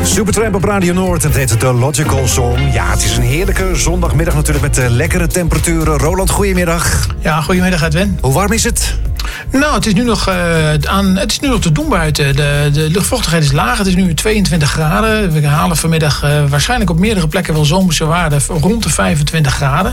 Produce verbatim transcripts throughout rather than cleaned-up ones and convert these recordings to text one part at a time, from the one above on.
Supertramp op Radio Noord en het heet The Logical Song. Ja, het is een heerlijke zondagmiddag natuurlijk met uh, lekkere temperaturen. Roland, goedemiddag. Ja, goedemiddag Edwin. Hoe warm is het? Nou, het is nu nog, uh, aan, het is nu nog te doen buiten. De, de luchtvochtigheid is laag. Het is nu tweeëntwintig graden. We halen vanmiddag uh, waarschijnlijk op meerdere plekken wel zomerse waarden rond de vijfentwintig graden.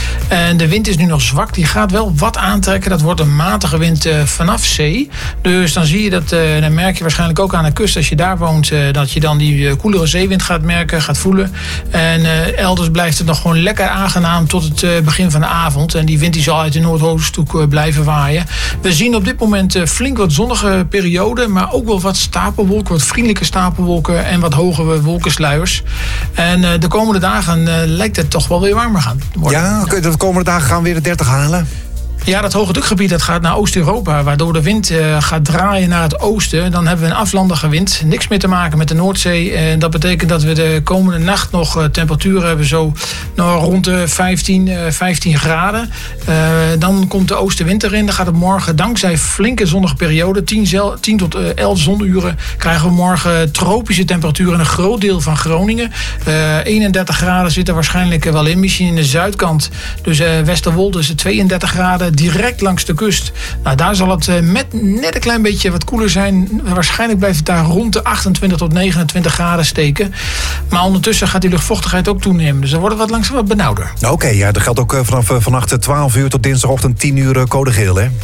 En de wind is nu nog zwak. Die gaat wel wat aantrekken. Dat wordt een matige wind uh, vanaf zee. Dus dan zie je dat, uh, dan merk je waarschijnlijk ook aan de kust als je daar woont, uh, dat je dan die uh, koelere zeewind gaat merken, gaat voelen. En uh, elders blijft het nog gewoon lekker aangenaam tot het uh, begin van de avond. En die wind die zal uit de noordoosthoek uh, blijven waaien. We zien op dit moment uh, flink wat zonnige perioden, maar ook wel wat stapelwolken, wat vriendelijke stapelwolken en wat hogere wolkensluiers. En uh, de komende dagen uh, lijkt het toch wel weer warmer gaan worden. Ja, okay, de komende dagen gaan we weer de dertig halen. Ja, dat hoge drukgebied dat gaat naar Oost-Europa, waardoor de wind uh, gaat draaien naar het oosten. Dan hebben we een aflandige wind. Niks meer te maken met de Noordzee. En dat betekent dat we de komende nacht nog uh, temperaturen hebben zo nou, rond de vijftien, uh, vijftien graden. Uh, dan komt de oostenwind erin. Dan gaat het morgen, dankzij flinke zonnige periode, tien tot elf zonuren, krijgen we morgen tropische temperaturen in een groot deel van Groningen. Uh, eenendertig graden zit er waarschijnlijk wel in. Misschien in de zuidkant, dus uh, Westerwolde is het tweeëndertig graden. Direct langs de kust. Nou, daar zal het met net een klein beetje wat koeler zijn. Waarschijnlijk blijft het daar rond de achtentwintig tot negenentwintig graden steken. Maar ondertussen gaat die luchtvochtigheid ook toenemen. Dus dan wordt het wat langzaam wat benauwder. Oké, okay, ja, dat geldt ook vanaf vannacht twaalf uur tot dinsdagochtend tien uur code geel, hè?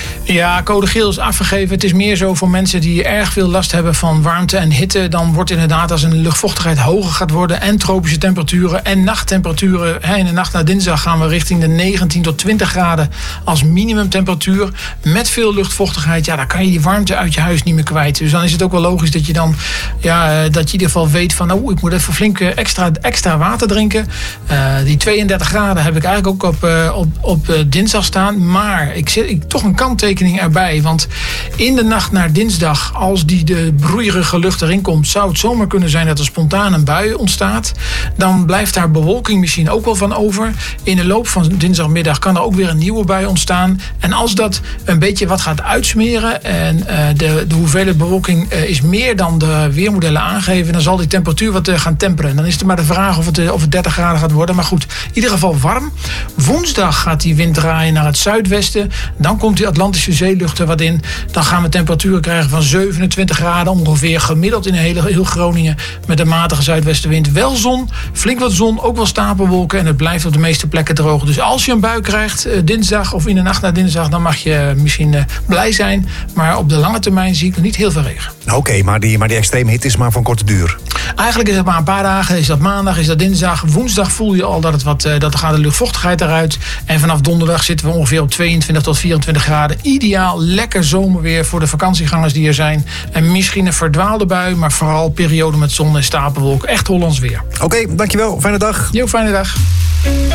Ja, code geel is afgegeven. Het is meer zo voor mensen die erg veel last hebben van warmte en hitte. Dan wordt inderdaad, als een luchtvochtigheid hoger gaat worden en tropische temperaturen en nachttemperaturen. Hè, in de nacht naar dinsdag gaan we richting de negentien tot twintig graden als minimumtemperatuur. Met veel luchtvochtigheid, ja, dan kan je die warmte uit je huis niet meer kwijt. Dus dan is het ook wel logisch dat je dan, ja, dat je in ieder geval weet van, oh, ik moet even flink extra, extra water drinken. Uh, die tweeëndertig graden heb ik eigenlijk ook op, uh, op, op uh, dinsdag staan. Maar ik zet ik, toch een kanttekening erbij. Want in de nacht naar dinsdag, als die de broeierige lucht erin komt, zou het zomaar kunnen zijn dat er spontaan een bui ontstaat. Dan blijft daar bewolking misschien ook wel van over. In de loop van dinsdagmiddag kan er ook weer een nieuwe bui ontstaan. En als dat een beetje wat gaat uitsmeren en uh, de, de hoeveelheid bewolking uh, is meer dan de weermodellen aangeven, dan zal die temperatuur wat uh, gaan temperen. Dan is het maar de vraag of het, uh, of het dertig graden gaat worden. Maar goed, in ieder geval warm. Woensdag gaat die wind draaien naar het zuidwesten. Dan komt die Atlantische zeelucht er wat in. Dan gaan we temperaturen krijgen van zevenentwintig graden ongeveer gemiddeld in heel, heel Groningen met een matige zuidwestenwind. Wel zon, flink wat zon, ook wel stapelwolken en het blijft op de meeste plekken droog. Dus als je een bui krijgt uh, dinsdag of in de nacht naar dinsdag, dan mag je uh, misschien uh, blij zijn. Maar op de lange termijn zie ik nog niet heel veel regen. Oké, okay, maar, die, maar die extreme hitte is maar van korte duur. Eigenlijk is het maar een paar dagen. Is dat maandag, is dat dinsdag. Woensdag voel je al dat het wat, uh, dat er gaat de luchtvochtigheid eruit. En vanaf donderdag zitten we ongeveer op tweeëntwintig tot vierentwintig graden. Ideaal, lekker zomerweer voor de vakantiegangers die er zijn. En misschien een verdwaalde bui, maar vooral periode met zon en stapelwolken. Echt Hollands weer. Oké, okay, dankjewel. Fijne dag. Jo, fijne dag.